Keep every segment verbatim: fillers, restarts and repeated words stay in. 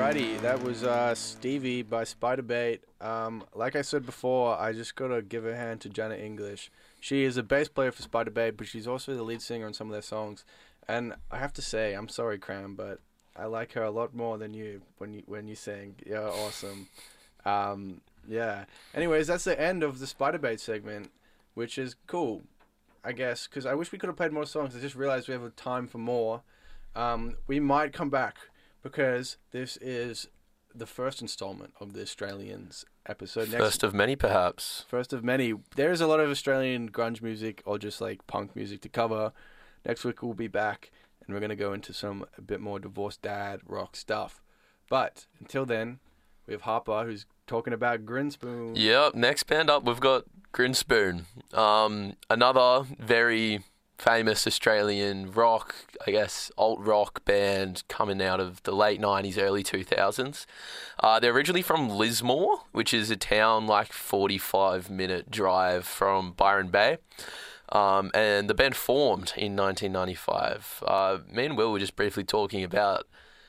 Alrighty, that was uh, Stevie by Spiderbait. Um, like I said before, I just gotta give a hand to Janet English. She is a bass player for Spiderbait, but she's also the lead singer on some of their songs. And I have to say, I'm sorry, Cram, but I like her a lot more than you when you when you sing. You're awesome. Um, yeah. Anyways, that's the end of the Spiderbait segment, which is cool, I guess, because I wish we could have played more songs. I just realized we have time for more. Um, we might come back, because this is the first installment of the Australians episode. First Next, of many, perhaps. First of many. There's a lot of Australian grunge music or just like punk music to cover. Next week we'll be back and we're going to go into some a bit more divorced dad rock stuff. But until then, we have Harper who's talking about Grinspoon. Yep, next band up we've got Grinspoon. Um, another very famous Australian rock, I guess, alt-rock band coming out of the late nineties, early two thousands. Uh, they're originally from Lismore, which is a town like forty-five minute drive from Byron Bay. Um, and the band formed in nineteen ninety-five. Uh, me and Will were just briefly talking about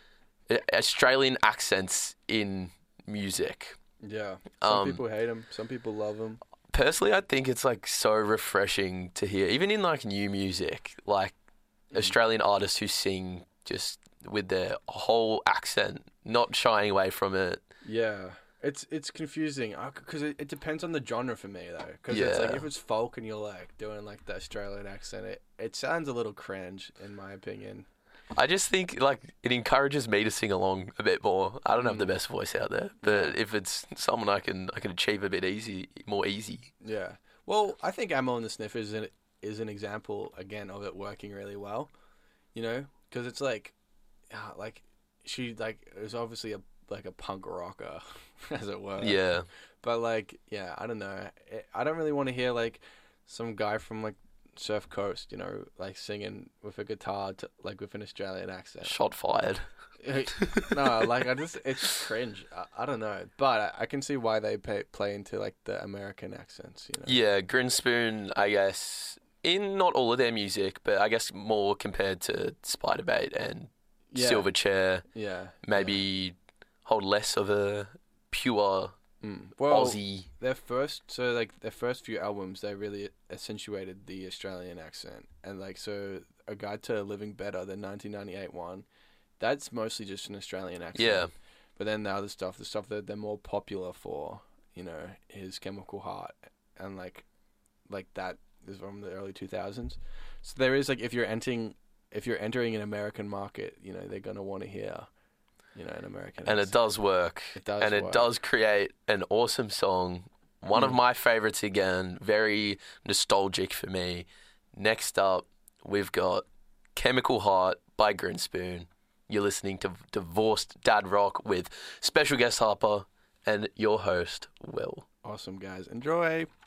Australian accents in music. Yeah, some Um, people hate them, some people love them. Personally, I think it's like so refreshing to hear, even in like new music, like mm. Australian artists who sing just with their whole accent, not shying away from it. Yeah, it's it's confusing because it, it depends on the genre for me though. Because yeah. it's like if it's folk and you're like doing like the Australian accent, it it sounds a little cringe in my opinion. I just think like it encourages me to sing along a bit more. I don't have the best voice out there, but if it's someone I can I can achieve a bit easy, more easy. Yeah. Well, I think Ammo and the Sniffers is an, is an example again of it working really well. You know, because it's like, uh, like she like is obviously a like a punk rocker, as it were. Yeah. But like, yeah, I don't know. I don't really want to hear like some guy from like Surf Coast, you know, like singing with a guitar, to, like with an Australian accent. Shot fired. No, like I just, it's cringe. I, I don't know, but I, I can see why they pay, play into like the American accents, you know. Yeah, Grinspoon, I guess, in not all of their music, but I guess more compared to Spiderbait and yeah. Silverchair. Yeah. Maybe yeah. hold less of a pure mm. well, Aussie. Their first, so like their first few albums, they really accentuated the Australian accent, and like so, A Guide to Living Better, the nineteen ninety-eight one, that's mostly just an Australian accent. Yeah. But then the other stuff, the stuff that they're more popular for, you know, is Chemical Heart, and like, like that is from the early two thousands. So there is like if you're entering, if you're entering an American market, you know, they're gonna want to hear, you know, an American. And accent. it does work. It does, and work. it does create an awesome song. One mm. of my favorites again, very nostalgic for me. Next up, we've got Chemical Heart by Grinspoon. You're listening to Divorced Dad Rock with special guest Harper and your host, Will. Awesome, guys. Enjoy.